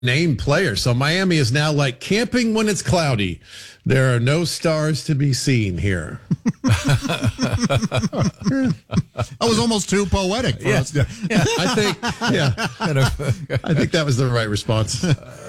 named player. So Miami is now like camping when it's cloudy. There are no stars to be seen here. That was almost too poetic for us. I think that was the right response.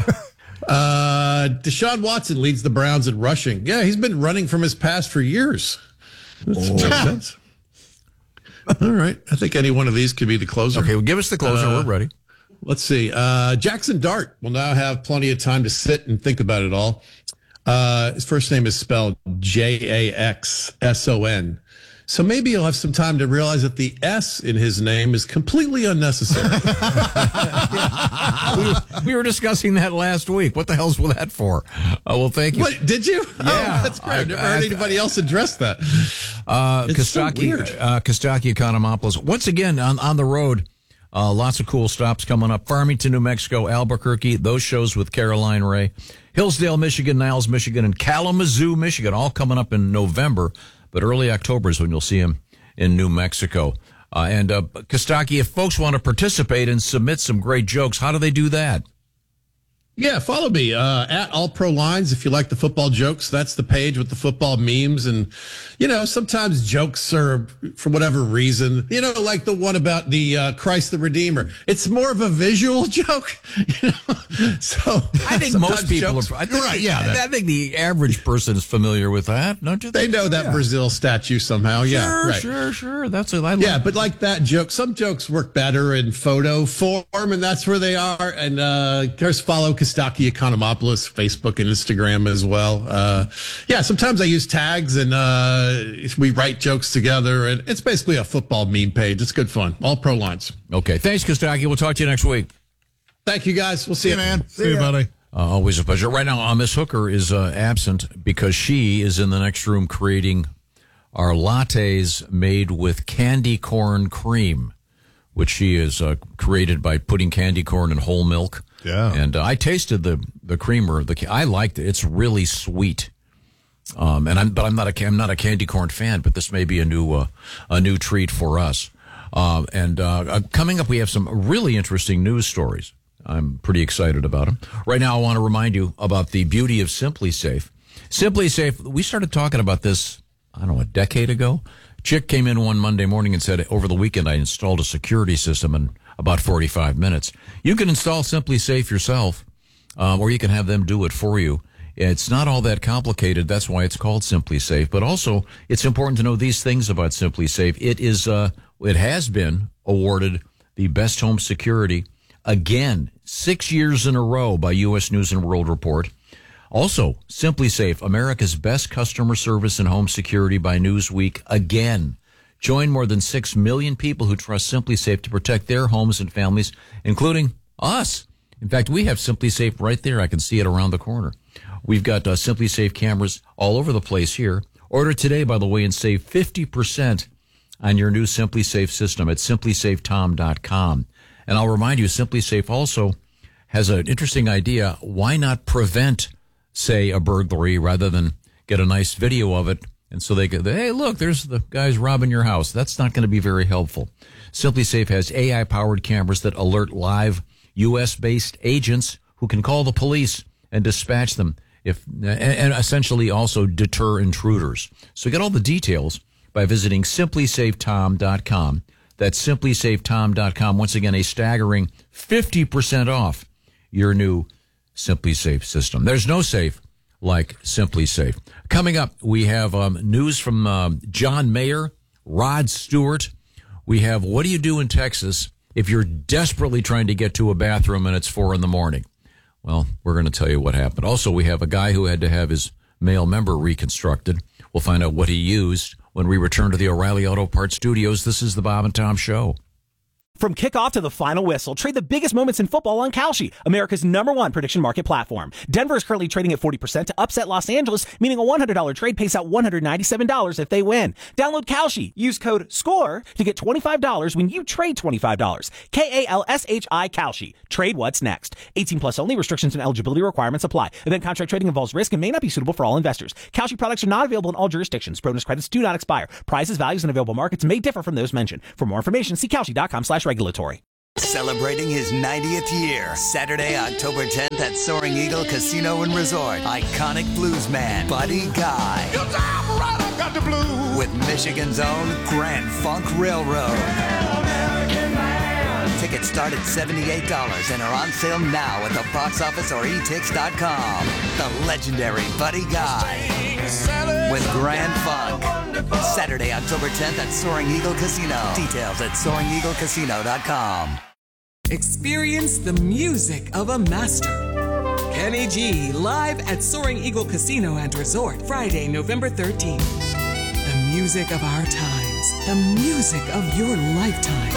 Deshaun Watson leads the Browns in rushing. Yeah, he's been running from his past for years. That makes sense. All right. I think any one of these could be the closer. Okay, well, give us the closer. We're ready. Let's see. Jackson Dart will now have plenty of time to sit and think about it all. His first name is spelled Jaxson. So maybe he'll have some time to realize that the S in his name is completely unnecessary. We were discussing that last week. What the hell's that for? Well, thank you. What, did you? Yeah. Oh, that's great. I've never heard anybody else address that. Kostaki Economopoulos. Once again, on the road, lots of cool stops coming up. Farmington, New Mexico, Albuquerque, those shows with Caroline Ray. Hillsdale, Michigan, Niles, Michigan, and Kalamazoo, Michigan, all coming up in November. But early October is when you'll see him in New Mexico. Kostaki, if folks want to participate and submit some great jokes, how do they do that? Yeah, follow me at All Pro Lines if you like the football jokes. That's the page with the football memes. And, sometimes jokes are, for whatever reason, like the one about the Christ the Redeemer. It's more of a visual joke. So I think most people are. I think the average person is familiar with that, don't you think? They know that Brazil statue somehow. Sure. That's what I like. Yeah, but like that joke, some jokes work better in photo form, and that's where they are. And of course, follow Kostaki Economopoulos, Facebook and Instagram as well. Sometimes I use tags and we write jokes together, and it's basically a football meme page. It's good fun. All Pro Lines. Okay. Thanks, Kostaki. We'll talk to you next week. Thank you, guys. We'll see you, man. See you, buddy. Always a pleasure. Right now, Miss Hooker is absent because she is in the next room creating our lattes made with candy corn cream, which she has created by putting candy corn in whole milk. Yeah. And I tasted the creamer. I liked it. It's really sweet. I'm not a candy corn fan, but this may be a new treat for us. Coming up, we have some really interesting news stories. I'm pretty excited about them. Right now, I want to remind you about the beauty of Simply Safe. Simply Safe, we started talking about this, a decade ago. Chick came in one Monday morning and said, over the weekend, I installed a security system in about 45 minutes. You can install Simply Safe yourself, or you can have them do it for you. It's not all that complicated. That's why it's called Simply Safe. But also, it's important to know these things about Simply Safe. It has been awarded the best home security again, 6 years in a row by U.S. News and World Report. Also, Simply Safe, America's best customer service and home security by Newsweek again. Join more than 6 million people who trust Simply Safe to protect their homes and families, including us. In fact, we have Simply Safe right there. I can see it around the corner. We've got Simply Safe cameras all over the place here. Order today, by the way, and save 50% on your new Simply Safe system at simplysafetom.com. And I'll remind you, Simply Safe also has an interesting idea. Why not prevent, say, a burglary rather than get a nice video of it? And so they go, hey, look, there's the guys robbing your house. That's not going to be very helpful. Simply Safe has AI-powered cameras that alert live U.S.-based agents who can call the police and dispatch them and essentially also deter intruders. So get all the details by visiting simplysafetom.com. That's simplysafetom.com. Once again, a staggering 50% off your new Simply Safe system. There's no safe like Simply Safe. Coming up, we have news from John Mayer, Rod Stewart. We have what do you do in Texas if you're desperately trying to get to a bathroom and it's 4 a.m? Well, we're going to tell you what happened. Also, we have a guy who had to have his male member reconstructed. We'll find out what he used when we return to the O'Reilly Auto Parts studios. This is the Bob and Tom Show. From kickoff to the final whistle, trade the biggest moments in football on Kalshi, America's #1 prediction market platform. Denver is currently trading at 40% to upset Los Angeles, meaning a $100 trade pays out $197 if they win. Download Kalshi. Use code SCORE to get $25 when you trade $25. Kalshi Kalshi. Trade what's next. 18 plus only. Restrictions and eligibility requirements apply. Event contract trading involves risk and may not be suitable for all investors. Kalshi products are not available in all jurisdictions. Bonus credits do not expire. Prices, values, and available markets may differ from those mentioned. For more information, see Kalshi.com/regulatory. Celebrating his 90th year, Saturday, October 10th at Soaring Eagle Casino and Resort. Iconic bluesman Buddy Guy. Got the blues. With Michigan's own Grand Funk Railroad. Tickets start at $78 and are on sale now at the box office or etix.com. The legendary Buddy Guy with Grand Funk. Saturday, October 10th at Soaring Eagle Casino. Details at SoaringEagleCasino.com. Experience the music of a master. Kenny G live at Soaring Eagle Casino and Resort, Friday, November 13th. The music of our times, the music of your lifetime.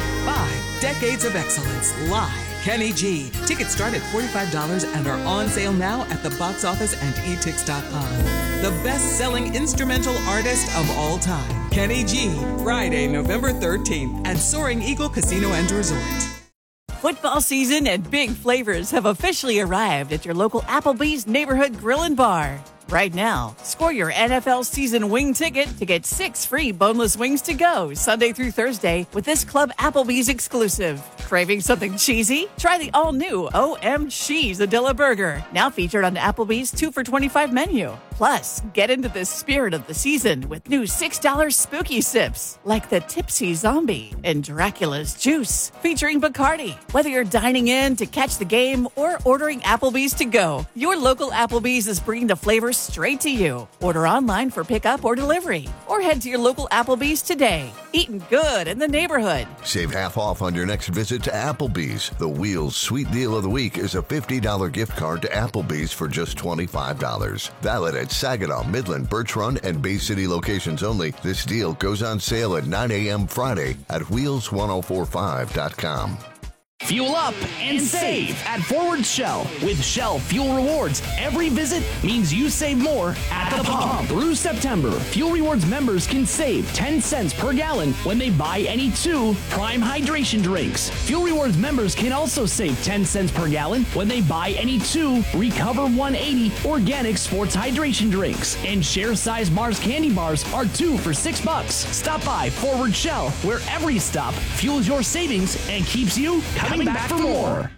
5 decades of excellence live. Kenny G. Tickets start at $45 and are on sale now at the box office and etix.com. The best-selling instrumental artist of all time, Kenny G. Friday, November 13th at Soaring Eagle Casino and Resort. Football season and big flavors have officially arrived at your local Applebee's Neighborhood Grill and Bar. Right now, score your NFL season wing ticket to get 6 free boneless wings to go Sunday through Thursday with this Club Applebee's exclusive. Craving something cheesy? Try the all-new OM-Cheeseadilla Burger, now featured on Applebee's 2 for $25 menu. Plus, get into the spirit of the season with new $6 spooky sips, like the Tipsy Zombie and Dracula's Juice, featuring Bacardi. Whether you're dining in to catch the game or ordering Applebee's to go, your local Applebee's is bringing the flavors straight to you. Order online for pickup or delivery, or head to your local Applebee's today. Eating good in the neighborhood. Save half off on your next visit to Applebee's. The Wheels Sweet Deal of the Week is a $50 gift card to Applebee's for just $25. Valid at Saginaw, Midland, Birch Run, and Bay City locations only. This deal goes on sale at 9 a.m. Friday at wheels1045.com. Fuel up and save at Forward Shell. With Shell Fuel Rewards, every visit means you save more at the pump. Through September, Fuel Rewards members can save 10 cents per gallon when they buy any 2 Prime Hydration drinks. Fuel Rewards members can also save 10 cents per gallon when they buy any 2 Recover 180 organic sports hydration drinks. And share size Mars candy bars are 2 for $6. Stop by Forward Shell, where every stop fuels your savings and keeps you coming back for more.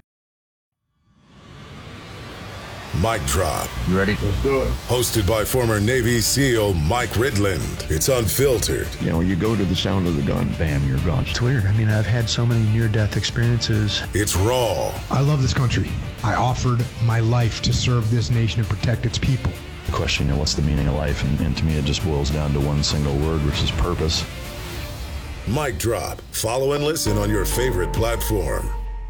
Mic Drop. You ready? Let's do it. Hosted by former Navy SEAL Mike Ridland. It's unfiltered. You know, you go to the sound of the gun, bam, you're gone. It's weird. I mean, I've had so many near-death experiences. It's raw. I love this country. I offered my life to serve this nation and protect its people. The question, you know, what's the meaning of life? And to me, it just boils down to one single word, which is purpose. Mic Drop. Follow and listen on your favorite platform.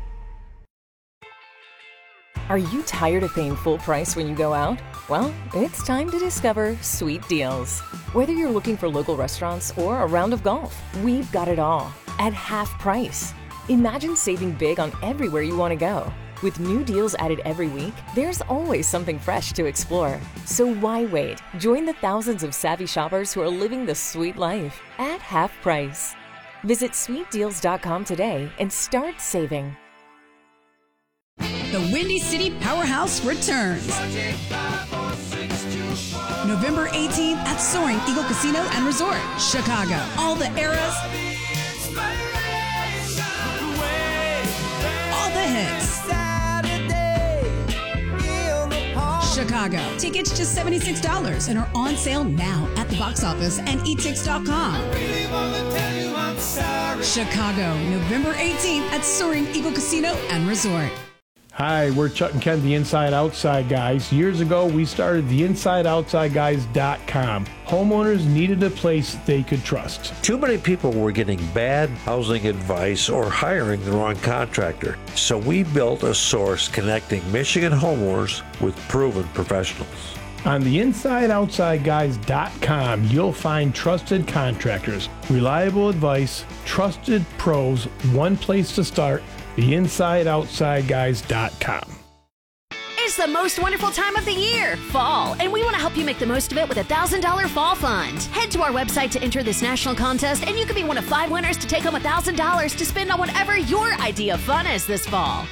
Are you tired of paying full price when you go out? Well, it's time to discover Sweet Deals. Whether you're looking for local restaurants or a round of golf, we've got it all at half price. Imagine saving big on everywhere you want to go. With new deals added every week, there's always something fresh to explore. So why wait? Join the thousands of savvy shoppers who are living the sweet life at half price. Visit sweetdeals.com today and start saving. The Windy City Powerhouse returns. November 18th at Soaring Eagle Casino and Resort, Chicago. All the eras, all the hits. Chicago. Tickets just $76 and are on sale now at the box office and etix.com. Chicago, November 18th at Soaring Eagle Casino and Resort. Hi, we're Chuck and Ken, the Inside Outside Guys. Years ago, we started the InsideOutsideGuys.com. Homeowners needed a place they could trust. Too many people were getting bad housing advice or hiring the wrong contractor. So we built a source connecting Michigan homeowners with proven professionals. On the InsideOutsideGuys.com, you'll find trusted contractors, reliable advice, trusted pros, one place to start, theinsideoutsideguys.com. It's the most wonderful time of the year, fall, and we want to help you make the most of it with a $1,000 fall fund. Head to our website to enter this national contest, and you could be one of 5 winners to take home $1,000 to spend on whatever your idea of fun is this fall.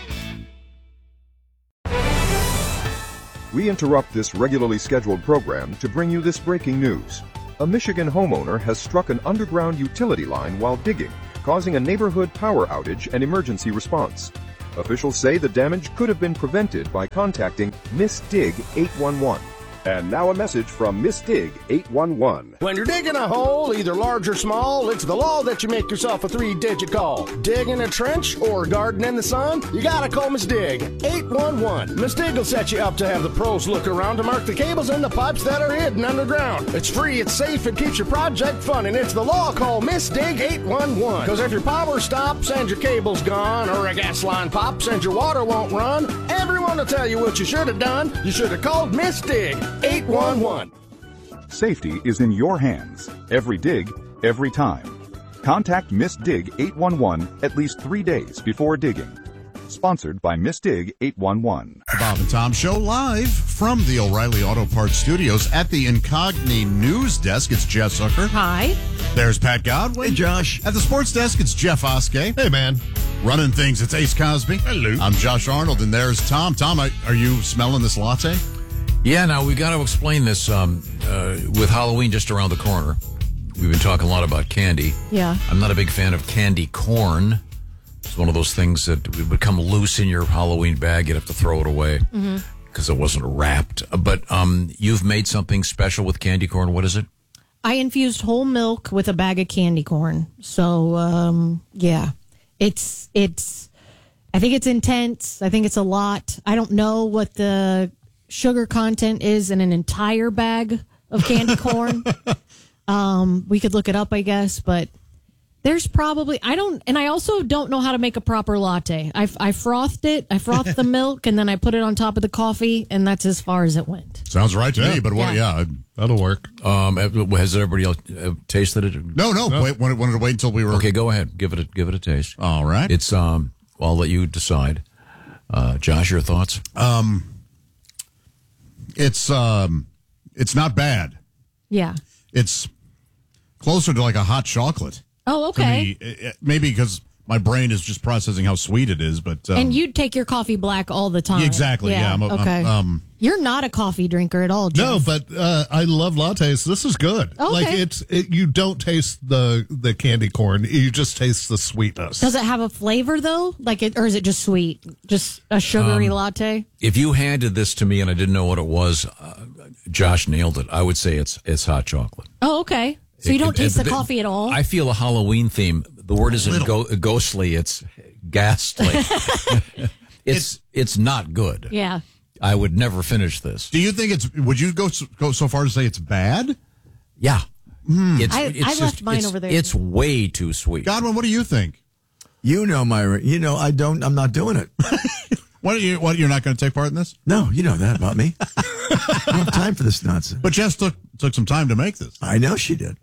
We interrupt this regularly scheduled program to bring you this breaking news. A Michigan homeowner has struck an underground utility line while digging, causing a neighborhood power outage and emergency response. Officials say the damage could have been prevented by contacting Miss Dig 811. And now a message from Miss Dig 811. When you're digging a hole, either large or small, it's the law that you make yourself a 3-digit call. Digging a trench or garden in the sun, you gotta call Miss Dig 811. Miss Dig will set you up to have the pros look around to mark the cables and the pipes that are hidden underground. It's free, it's safe, it keeps your project fun, and it's the law. Call Miss Dig 811. Because if your power stops and your cable's gone, or a gas line pops and your water won't run, everyone will tell you what you should have done. You should have called Miss Dig 811. Safety is in your hands. Every dig, every time. Contact Miss Dig 811 at least 3 days before digging. Sponsored by Miss Dig 811. The Bob and Tom Show live from the O'Reilly Auto Parts Studios at the Incogni News Desk. It's Jess Hooker. Hi. There's Pat Godwin. Hey, Josh. At the Sports Desk, it's Jeff Oskey. Hey, man. Running things, it's Ace Cosby. Hello. I'm Josh Arnold, and there's Tom. Tom, are you smelling this latte? Yeah, now we got to explain this with Halloween just around the corner. We've been talking a lot about candy. Yeah. I'm not a big fan of candy corn. It's one of those things that would become loose in your Halloween bag. You'd have to throw it away because it wasn't wrapped. But you've made something special with candy corn. What is it? I infused whole milk with a bag of candy corn. So, yeah, it's. I think it's intense. I think it's a lot. I don't know what the sugar content is in an entire bag of candy corn. We could look it up, I guess, but there's probably, I also don't know how to make a proper latte. I frothed it. I frothed the milk and then I put it on top of the coffee and that's as far as it went. Sounds right to me, but that'll work. Has everybody else tasted it? No. Wanted to wait until we were. Okay, go ahead. Give it a taste. All right. It's, I'll let you decide. Josh, your thoughts? It's not bad. Yeah. It's closer to like a hot chocolate. Oh, okay. To me. Maybe because my brain is just processing how sweet it is, but and you'd take your coffee black all the time. Exactly. Yeah. Okay. You're not a coffee drinker at all, Jeff. No, but I love lattes. This is good. Okay. Like you don't taste the candy corn. You just taste the sweetness. Does it have a flavor though? Or is it just sweet? Just a sugary latte? If you handed this to me and I didn't know what it was, Josh nailed it. I would say it's hot chocolate. Oh, okay. So you don't taste the coffee at all? I feel a Halloween theme. The word isn't ghostly. It's ghastly. It's not good. Yeah. I would never finish this. Do you think would you go so far to say it's bad? Yeah. I left mine over there. It's way too sweet. Godwin, what do you think? Myra, I'm not doing it. You're not going to take part in this? No, you know that about me. I don't have time for this nonsense. But Jess took some time to make this. I know she did.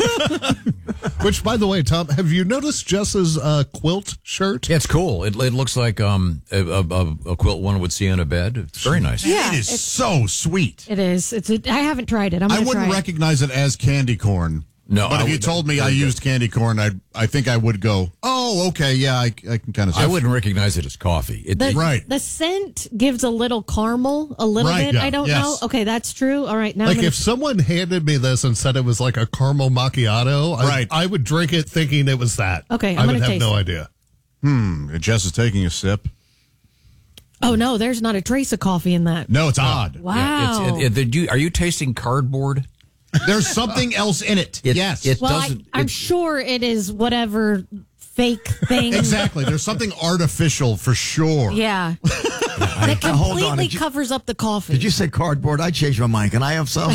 Which, by the way, Tom, have you noticed Jess's quilt shirt? Yeah, it's cool. It looks like a quilt one would see on a bed. It's very nice. Yeah, it is so sweet. It is. I haven't tried it. I wouldn't recognize it as candy corn. No, but if you told me I used candy corn, I think I would go, oh, okay, yeah, I can kind of. I wouldn't recognize it as coffee. Right. The scent gives a little caramel, a little bit. Yeah, I don't know. Okay, that's true. All right, now like if someone handed me this and said it was like a caramel macchiato, I would drink it thinking it was that. Okay, I would have no idea. Jess is taking a sip. Oh no, there's not a trace of coffee in that. No, it's odd. Wow. Are you tasting cardboard? There's something else in it. Yes. I'm sure it is whatever fake thing. Exactly. There's something artificial for sure. Yeah. That completely covers up the coffee. Did you say cardboard? I changed my mind. Can I have some?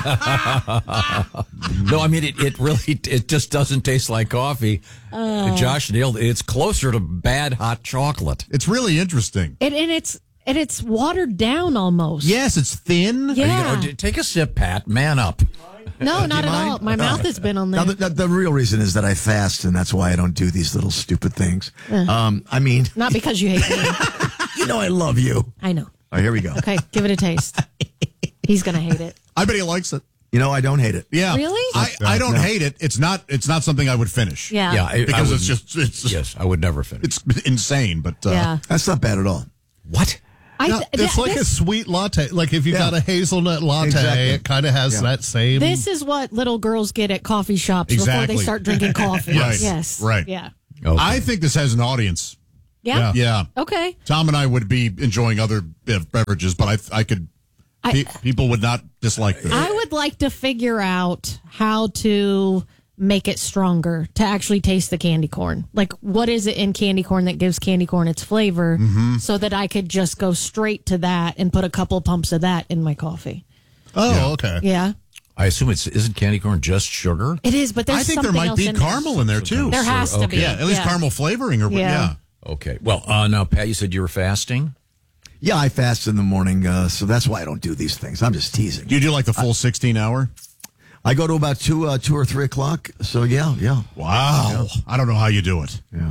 No, I mean, it just doesn't taste like coffee. Josh nailed it. It's closer to bad hot chocolate. It's really interesting. And it's watered down almost. Yes, it's thin. Yeah. Take a sip, Pat. Man up. No, not at all. My mouth has been on there. Now, the real reason is that I fast, and that's why I don't do these little stupid things. Not because you hate me. You know I love you. I know. All right, here we go. Okay, give it a taste. He's going to hate it. I bet he likes it. I don't hate it. Yeah. Really? I don't hate it. It's not something I would finish. Yeah. Yeah. Because it's yes, I would never finish. It's insane, but yeah. That's not bad at all. What? It's like a sweet latte. Like if you got a hazelnut latte, it kind of has that same. This is what little girls get at coffee shops before they start drinking coffee. Right. Yes. Right. Yeah. Okay. I think this has an audience. Yeah. Yeah. Okay. Tom and I would be enjoying other beverages, but I could. People would not dislike this. I would like to figure out how to make it stronger to actually taste the candy corn. Like, what is it in candy corn that gives candy corn its flavor so that I could just go straight to that and put a couple pumps of that in my coffee? Oh, okay. Yeah. I assume isn't candy corn just sugar? It is, but there's I think there something might else be in caramel in there too. There has to be. Yeah, at least caramel flavoring or yeah. Okay. Well, now Pat, you said you were fasting. Yeah, I fast in the morning, so that's why I don't do these things. I'm just teasing. Do you do like the full 16-hour? I go to about 2 or 3 o'clock. So yeah. Wow. Yeah. I don't know how you do it. Yeah.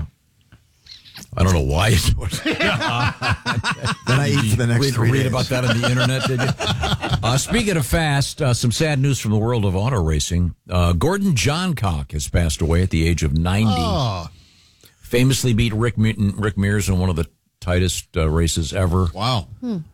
I don't know why you do it. Then I eat for the next 3 days. Read about that on the internet, did you? Speaking of fast, some sad news from the world of auto racing. Gordon Johncock has passed away at the age of 90. Oh. Famously beat Rick Mears in one of the tightest races ever. Wow.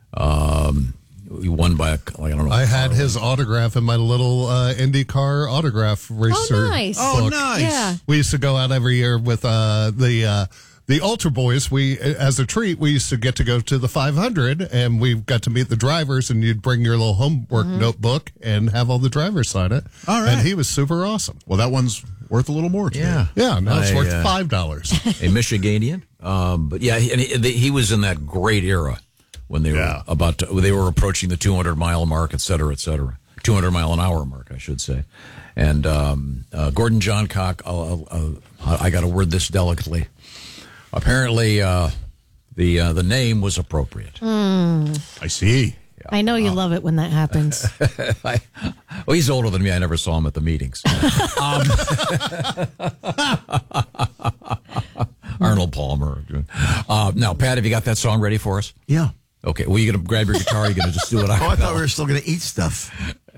He won by I don't know. I had his autograph in my little IndyCar autograph racer. Oh, nice. book. Oh, nice. Yeah. We used to go out every year with the Ultra Boys. We, as a treat, we used to get to go to the 500, and we got to meet the drivers. And you'd bring your little homework notebook and have all the drivers sign it. All right. And he was super awesome. Well, that one's worth a little more. Yeah. Yeah. Now it's worth $5. A Michiganian, but yeah, he was in that great era when they were they were approaching the 200-mile mark, et cetera, 200-mile-an-hour mark, I should say. And Gordon Johncock, I got to word this delicately. Apparently, the name was appropriate. I see. Yeah. I know you love it when that happens. Well, he's older than me. I never saw him at the meetings. Arnold Palmer. Now, Pat, have you got that song ready for us? Yeah. Okay. Well, you going to grab your guitar? You're going to just do it? I thought we were still going to eat stuff.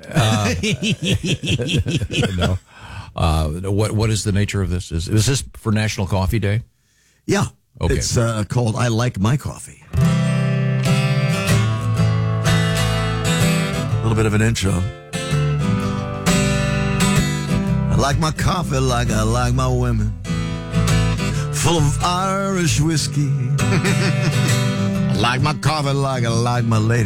No. What is the nature of this? Is this for National Coffee Day? Yeah. Okay. It's called I Like My Coffee. A little bit of an intro. I like my coffee like I like my women. Full of Irish whiskey. I like my coffee like I like my lady.